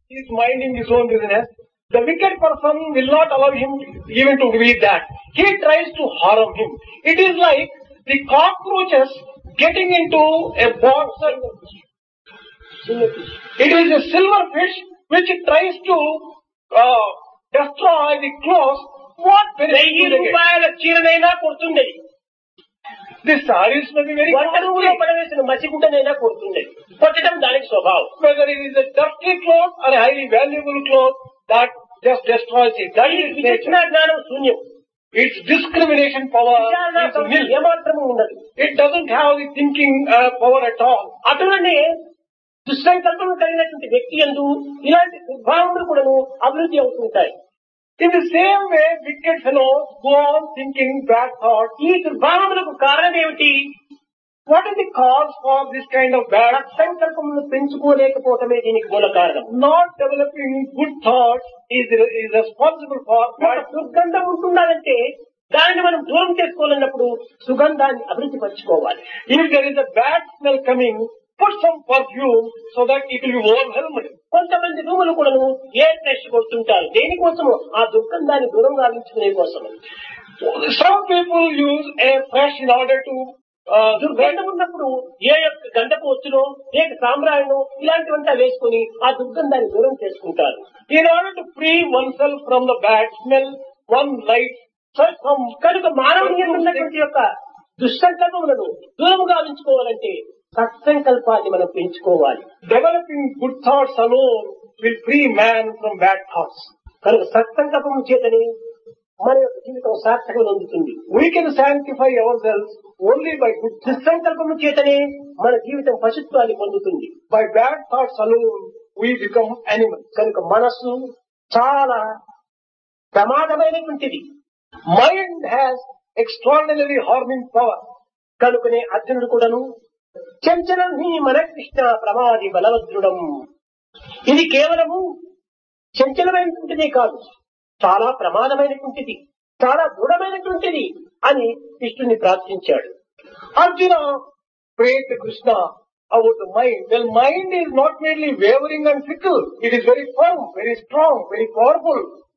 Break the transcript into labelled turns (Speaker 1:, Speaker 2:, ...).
Speaker 1: He is minding his own business. The wicked person will not allow him even to read that. He tries to harm him. It is like the cockroaches getting into a box. It is a silverfish which tries to destroy the clothes. What
Speaker 2: రూపాయల చీరనైనా కొడుతుండే,
Speaker 1: This sarees may be very
Speaker 2: వంట రూములో పడవేసిన మసిగుడ్డనైనా కొడుతుండే. కొట్టడం దానికి స్వభావం.
Speaker 1: whether it is a dirty cloth or a highly valuable cloth, that just destroys it. That is
Speaker 2: విచక్షణ
Speaker 1: nature.
Speaker 2: జ్ఞానం శూన్యం.
Speaker 1: Its discrimination power
Speaker 2: విచారణ
Speaker 1: is nil.
Speaker 2: ఏమాత్రము ఉండదు.
Speaker 1: It doesn't have the thinking power at all.
Speaker 2: అటువనే దుస్సంకల్పం కలిగినటువంటి వ్యక్తి యందు ఇలాంటి దుర్భావములు కూడాను అభివృద్ధి అవుతుంటాయి.
Speaker 1: In the same way, wicked fellows go on thinking bad thoughts.
Speaker 2: ఈ దుర్భావములకు కారణం ఏమిటి?
Speaker 1: What is the cause for this kind of bad?
Speaker 2: సంకల్పములను పెంచుకోలేకపోవటమే దీనికి మూల కారణం.
Speaker 1: Not developing good thoughts is responsible for
Speaker 2: ఒక
Speaker 1: bad.
Speaker 2: దుర్గంధం ఉంటున్నదంటే దానిని మనం దూరం చేసుకోవాలన్నప్పుడు సుగంధాన్ని అభివృద్ధి పరచుకోవాలి.
Speaker 1: If there is a bad smell coming, put some perfume so that it will be overwhelmed.
Speaker 2: కొంతమంది రూములు కూడాను ఎయిర్ ఫ్రెష్ కొడుతుంటారు. దేనికోసము? ఆ దుర్గంధాన్ని దూరం గావించుకునే కోసం.
Speaker 1: Some people use air fresh in order to
Speaker 2: దుర్గంధం ఉన్నప్పుడు ఏ యొక్క గంధపు వచ్చునో ఏ సాంబ్రాణినో ఇలాంటివంతా వేసుకుని ఆ దుర్గంధాన్ని దూరం చేసుకుంటారు.
Speaker 1: in order to free oneself from the bad smell, one lights some.
Speaker 2: కనుక మానవుని ఉన్నటువంటి యొక్క దుస్సంకల్పములను దూరం గావించుకోవాలంటే సత్సంకల్పాన్ని మనం పెంచుకోవాలి.
Speaker 1: Developing good thoughts alone will free man from bad thoughts.
Speaker 2: కనుక సత్సంకల్పం చేతనే మన యొక్క జీవితం సార్థకం పొందుతుంది.
Speaker 1: We can sanctify ourselves only by good thoughts.
Speaker 2: దుస్సంకల్పం చేతనే మన జీవితం పశుత్వాన్ని పొందుతుంది.
Speaker 1: By bad thoughts alone, we become animals.
Speaker 2: కనుక మనస్సు చాలా ప్రమాదమైనటువంటిది.
Speaker 1: Mind has extraordinarily harming power.
Speaker 2: కనుకనే అర్జునుడు కూడాను చంచలం నీ మన కృష్ణ ప్రమాది బలవద్రుడం. ఇది కేవలము చంచలమైనటువంటిదే కాదు, చాలా ప్రమాదమైనటువంటిది, చాలా దృఢమైనటువంటిది అని కృష్ణుని ప్రార్థించాడు.
Speaker 1: Arjuna prayed to Krishna about the mind. Well, mind is not merely wavering and fickle. It is very firm, very strong, very powerful.